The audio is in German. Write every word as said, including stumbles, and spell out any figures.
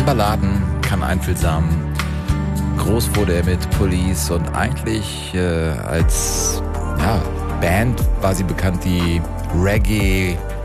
Balladen, kann einfühlsam. Groß wurde er mit Police und eigentlich äh, als ja, Band war sie bekannt, die Reggae